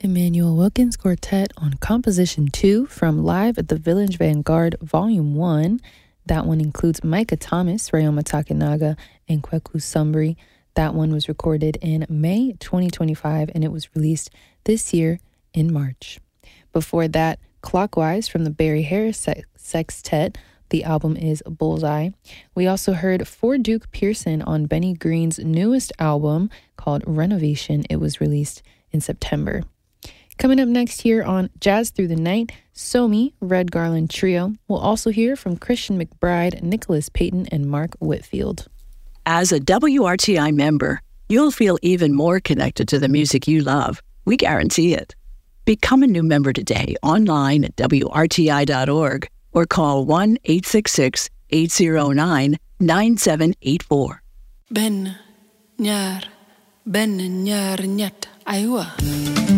Immanuel Wilkins Quartet on Composition 2 from Live at the Village Vanguard Volume 1. That one includes Micah Thomas, Ryoma Takanaga, and Kweku Sumbri. That one was recorded in May 2025, and it was released this year in March. Before that, Clockwise from the Barry Harris Sextet. The album is Bullseye. We also heard For Duke Pearson on Benny Green's newest album called Renovation. It was released in September. Coming up next here on Jazz Through the Night, Somi, Red Garland Trio. We'll also hear from Christian McBride, Nicholas Payton, and Mark Whitfield. As a WRTI member, you'll feel even more connected to the music you love. We guarantee it. Become a new member today online at WRTI.org or call 1-866-809-9784. Ben, nyar, nyat, aywa.